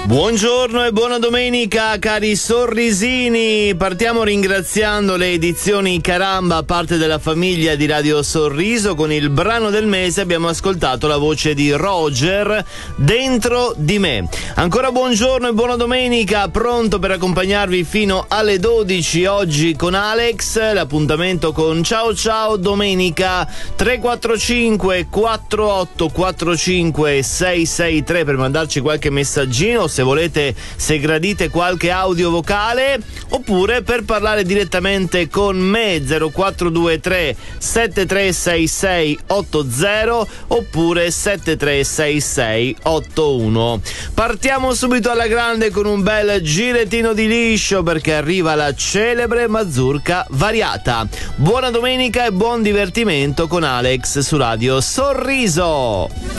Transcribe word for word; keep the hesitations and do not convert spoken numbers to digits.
Buongiorno e buona domenica cari sorrisini, partiamo ringraziando le edizioni Caramba, parte della famiglia di Radio Sorriso. Con il brano del mese abbiamo ascoltato la voce di Roger, Dentro di me. Ancora buongiorno e buona domenica, pronto per accompagnarvi fino alle dodici oggi con Alex. L'appuntamento con Ciao Ciao Domenica. Tre quattro cinque quattro otto quattro cinque sei sei tre per mandarci qualche messaggino, se volete, se gradite qualche audio vocale, oppure per parlare direttamente con me. Zero quattro due tre sette tre sei sei otto zero oppure sette tre sei sei otto uno. Partiamo subito alla grande con un bel girettino di liscio, perché arriva la celebre mazurka variata. Buona domenica e buon divertimento con Alex su Radio Sorriso.